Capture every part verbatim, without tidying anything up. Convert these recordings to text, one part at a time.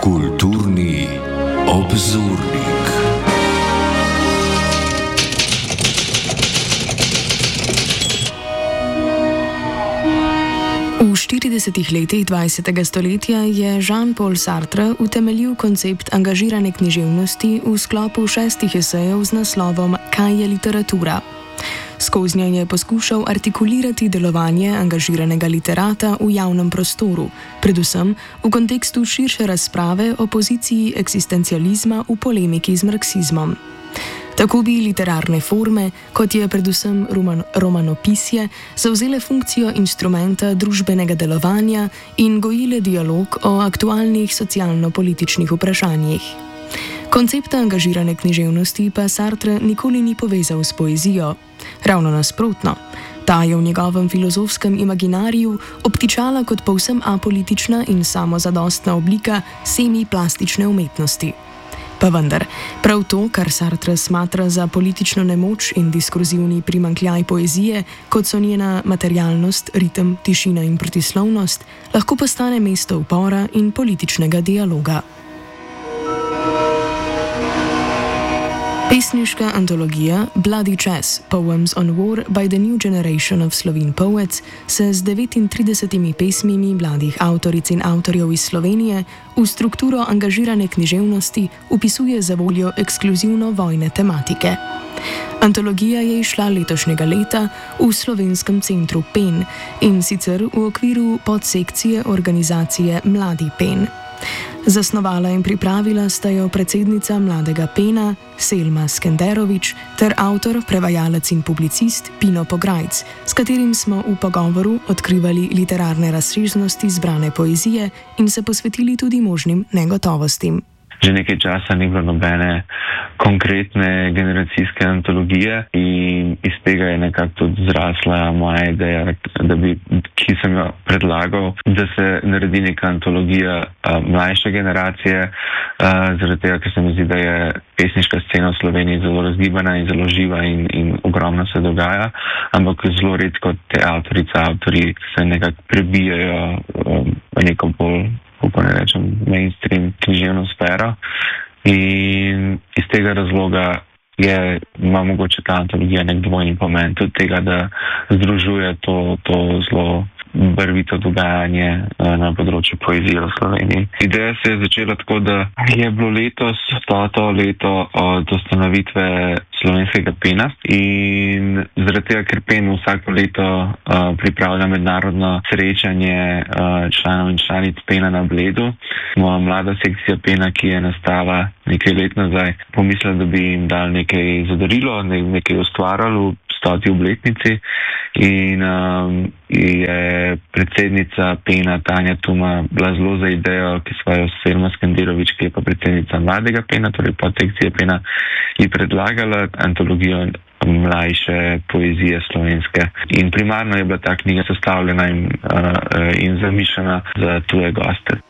Kulturni obzornik. V štiridesetih letih dvajsetega stoletja je Jean-Paul Sartre utemeljil koncept angažirane književnosti v sklopu šestih esejev z naslovom Kaj je literatura? Skoznje je poskušal artikulirati delovanje angažiranega literata v javnem prostoru, predvsem v kontekstu širše razprave o poziciji eksistencializma v polemiki z marksizmom. Tako bi literarne forme, kot je predvsem roman, romanopisje, zavzele funkcijo instrumenta družbenega delovanja in gojile dialog o aktualnih socialno-političnih vprašanjih. Koncepta angažirane književnosti pa Sartre nikoli ni povezal s poezijo. Ravno nasprotno. Ta je v njegovem filozofskem imaginariju obtičala kot povsem apolitična in samozadostna oblika semi-plastične umetnosti. Pa vendar, prav to, kar Sartre smatra za politično nemoč in diskurzivni primanjkljaj poezije, kot so njena materialnost, ritem, tišina in protislovnost, lahko postane mesto upora in političnega dialoga. Pesniška antologija Bloody Chess – Poems on War by the New Generation of Slovene Poets se z devetintridesetimi pesmimi mladih avtoric in avtorjev iz Slovenije v strukturo angažirane književnosti upisuje za voljo ekskluzivno vojne tematike. Antologija je izšla letošnjega leta v Slovenskem centru Pen in sicer v okviru podsekcije organizacije Mladi Pen. Zasnovala in pripravila sta jo predsednica Mladega Pena Selma Skenderovič ter avtor, prevajalec in publicist Pino Pograjc, s katerim smo v pogovoru odkrivali literarne razsežnosti zbrane poezije in se posvetili tudi možnim negotovostim. Že nekaj časa ni bilo nobene konkretne generacijske antologije in iz tega je nekako tudi zrasla moja ideja, da bi, ki sem jo predlagal, da se naredi neka antologija a, mlajše generacije, a, zaradi tega, ker se mi zdi, da je pesniška scena v Sloveniji zelo razgibana in zelo živa in, in ogromno se dogaja, ampak zelo redko te avtorice, avtori se nekako prebijajo v neko bolj, kako ne rečem, mainstream književno sfero. In iz tega razloga je, ima mogoče ta antologija nek dvojni pomen tudi tega, da združuje to, to zelo barvito dogajanje na področju poezije v Sloveniji. Ideja se je začela tako, da je bilo letos stoto leto od ustanovitve Slovenskega Pena in zaradi tega, ker Pen vsako leto uh, pripravlja mednarodno srečanje uh, članov in članic Pena na Bledu. Moja mlada sekcija Pena, ki je nastala nekaj let nazaj, pomislila, da bi jim dal nekaj zadarilo, nekaj ustvarjalo v stoti obletnici in um, je predsednica Pena Tanja Tuma bila zelo za idejo, ki svojo Selma Skenderovič, ki je pa predsednica Mladega Pena, torej podsekcije Pena, je predlagala antologijo mlajše poezije slovenske. In primarno je bila ta knjiga sestavljena in, uh, in zamišljena za tuje goste.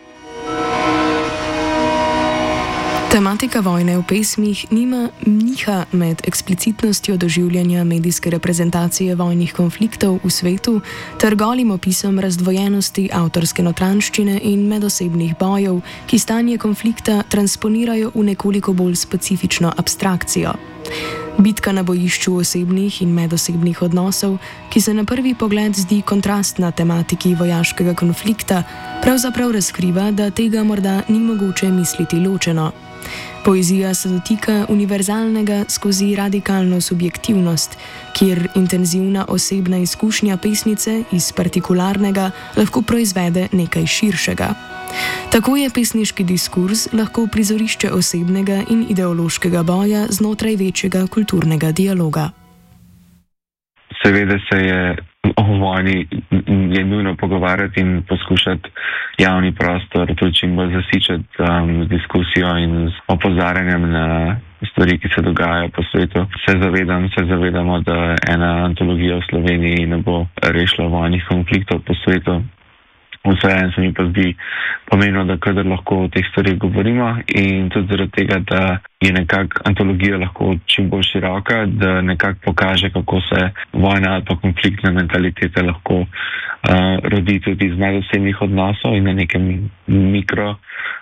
Tematika vojne v pesmih nima niha med eksplicitnostjo doživljanja medijske reprezentacije vojnih konfliktov v svetu ter golim opisom razdvojenosti avtorske notranjščine in medosebnih bojev, ki stanje konflikta transponirajo v nekoliko bolj specifično abstrakcijo. Bitka na bojišču osebnih in medosebnih odnosov, ki se na prvi pogled zdi kontrastna tematiki vojaškega konflikta, pravzaprav razkriva, da tega morda ni mogoče misliti ločeno. Poezija se dotika univerzalnega skozi radikalno subjektivnost, kjer intenzivna osebna izkušnja pesnice iz partikularnega lahko proizvede nekaj širšega. Tako je pesniški diskurz lahko prizorišče osebnega in ideološkega boja znotraj večjega kulturnega dialoga. Seveda se je o vojni je nujno pogovarjati in poskušati javni prostor tudi čim bolj zasičati um, z diskusijo in z opozarjanjem na stvari, ki se dogajajo po svetu. Se zavedam, se zavedamo, da ena antologija v Sloveniji ne bo rešila vojnih konfliktov po svetu. Vseeno se mi pa zdi pomembno, da kadar lahko o teh stvarih govorimo in tudi zaradi tega, da je nekako antologija lahko čim bolj široka, da nekako pokaže, kako se vojna ali pa konfliktna mentaliteta lahko uh, rodi tudi iz medosebnih odnosov in na nekem mikro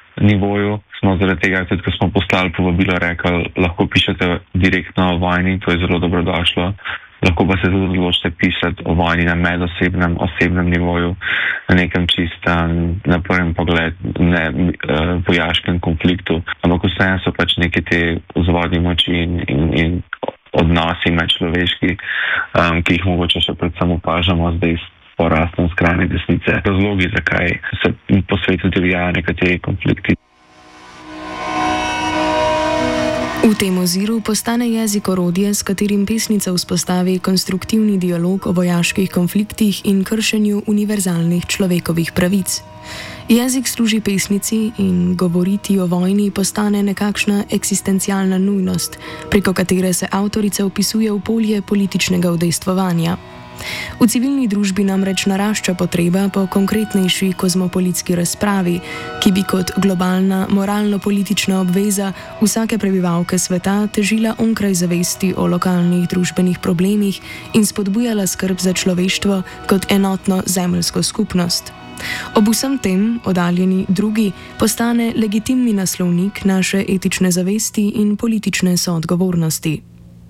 nivoju. Smo zaradi tega, tudi ko smo poslali povabilo, rekli, lahko pišete direktno o vojni, to je zelo dobrodošlo. Lahko pa se tudi odločite pisati o vojni na medosebnem, osebnem nivoju, na nekem čistem, na prvem pogled, ne uh, vojaškem konfliktu. Ampak vseeno so pač neke te vzvodne moči in, in, in odnosi medčloveški, um, ki jih mogoče še predvsem opažamo zdaj s porastom skrajne desnice. Razlogi, zakaj se po svetu divjajo nekateri konflikti. V tem oziru postane jezik orodje, s katerim pesnica vzpostavi konstruktivni dialog o vojaških konfliktih in kršenju univerzalnih človekovih pravic. Jezik služi pesnici in govoriti o vojni postane nekakšna eksistencialna nujnost, preko katere se avtorica vpisuje v polje političnega udejstvovanja. V civilni družbi namreč narašča potreba po konkretnejši kozmopolitski razpravi, ki bi kot globalna moralno-politična obveza vsake prebivalke sveta težila onkraj zavesti o lokalnih družbenih problemih in spodbujala skrb za človeštvo kot enotno zemeljsko skupnost. Ob vsem tem oddaljeni drugi postane legitimni naslovnik naše etične zavesti in politične soodgovornosti.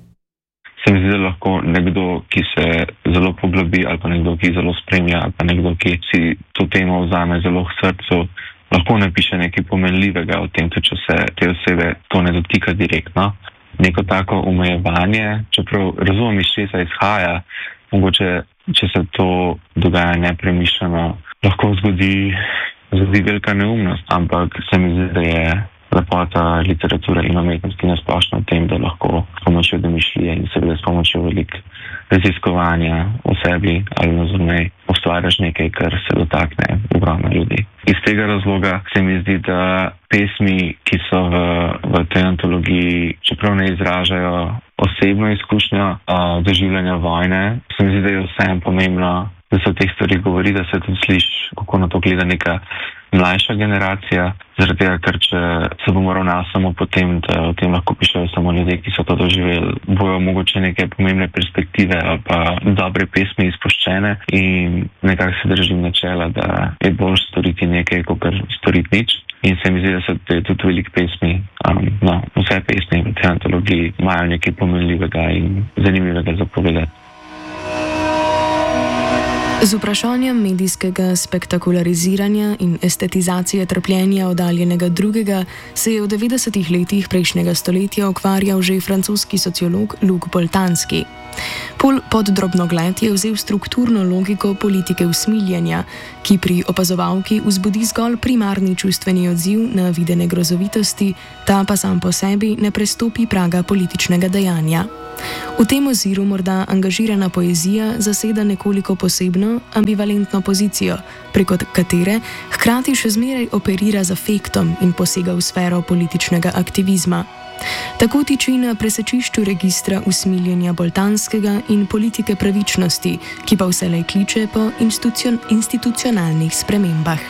Se mi zdi, da lahko nekdo, ki se zelo poglobi, ali pa nekdo, ki zelo spremlja, ali pa nekdo, ki si to temo vzame zelo k srcu, lahko napiše nekaj pomenljivega o tem, tudi če se te osebe to ne dotika direktno. Neko tako omejevanje, čeprav razumem, iz česa izhaja, mogoče, če se to dogaja nepremišljeno, lahko zgodi, zgodi velika neumnost, ampak se mi zdi, da je lepota literature in umetnosti nasplošno v tem, da lahko s pomočjo domišljije in seveda s pomočjo velik raziskovanja v sebi ali nazornej ustvarjaš nekaj, kar se dotakne ogromno ljudi. Iz tega razloga se mi zdi, da pesmi, ki so v, v tej antologiji, čeprav ne izražajo osebno izkušnjo uh, doživljanja vojne, se mi zdi, da je vseeno pomembno, da se o teh stvarih govori, da se tudi sliši, kako na to gleda neka mlajša generacija, zaradi tega, ker če se bomo ravnali samo po tem, da o tem lahko pišejo samo ljudje, ki so to doživeli, bojo mogoče neke pomembne perspektive ali pa dobre pesmi izpuščene in nekako se držim načela, da je bolj storiti nekaj, kot storiti nič. In se mi zdi, da so tudi veliko pesmi, um, no, vse pesmi v tej antologiji imajo nekaj pomenljivega in zanimivega za povedati. Z vprašanjem medijskega spektakulariziranja in estetizacije trpljenja oddaljenega drugega se je v devetdesetih letih prejšnjega stoletja ukvarjal že francoski sociolog Luc Boltanski. Pol pod drobnogled je vzel strukturno logiko politike usmiljenja, ki pri opazovalki vzbudi zgolj primarni čustveni odziv na videne grozovitosti, ta pa sam po sebi ne prestopi praga političnega dejanja. V tem oziru morda angažirana poezija zaseda nekoliko posebno, ambivalentno pozicijo, preko katere hkrati še zmeraj operira z afektom in posega v sfero političnega aktivizma. Tako tiči na presečišču registra usmiljenja Boltanskega in politike pravičnosti, ki pa vselej kliče po institucion- institucionalnih spremembah.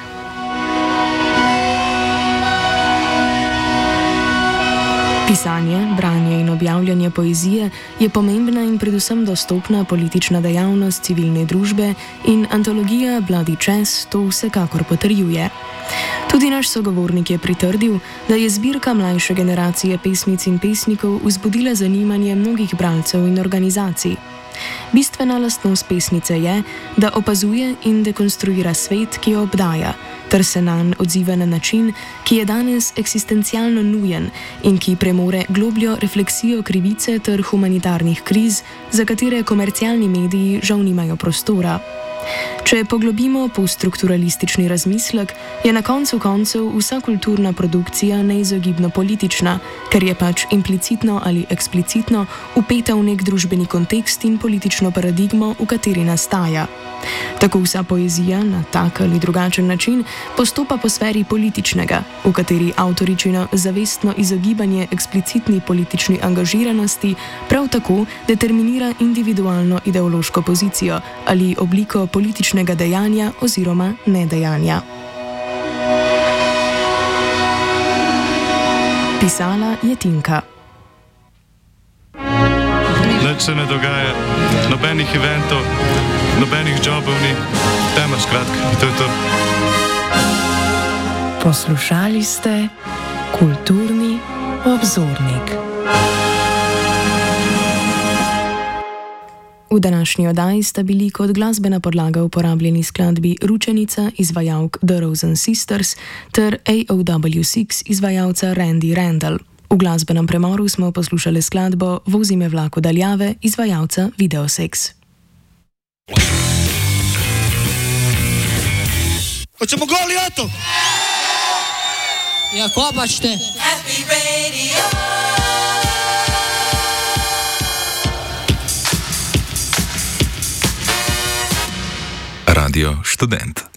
Pisanje, branje in objavljanje poezije je pomembna in predvsem dostopna politična dejavnost civilne družbe in antologija Bloody Chess to vsekakor potrjuje. Tudi naš sogovornik je pritrdil, da je zbirka mlajše generacije pesnic in pesnikov vzbudila zanimanje mnogih bralcev in organizacij. Bistvena lastnost pesnice je, da opazuje in dekonstruira svet, ki jo obdaja, ter se nanj odziva na način, ki je danes eksistencialno nujen in ki premore globljo refleksijo krivice ter humanitarnih kriz, za katere komercialni mediji žal nimajo prostora. Če poglobimo poststrukturalistični razmislek, je na koncu koncev vsa kulturna produkcija neizogibno politična, ker je pač implicitno ali eksplicitno vpeta v nek družbeni kontekst in politično paradigmo, v kateri nastaja. Tako vsa poezija na tak ali drugačen način postopa po sferi političnega, v kateri avtoričino zavestno izogibanje eksplicitni politični angažiranosti prav tako determinira individualno ideološko pozicijo ali obliko političnega dejanja oziroma nedejanja. Pisala je Tinka. Nič se ne dogaja, nobenih eventov, nobenih jobov ni, tema skratka, to je to. Poslušali ste Kulturni obzornik. V današnji oddaji sta bili kot glasbena podlaga uporabljeni skladbi Ručenica izvajalk The Rosen Sisters ter A O W šest izvajalca Randy Randall. V glasbenem premoru smo poslušali skladbo Vozi me vlak v daljave izvajalca Videosex. Hoćemo goli otok? Ja, ko pa ćete? Happy Radio. Radio Študent.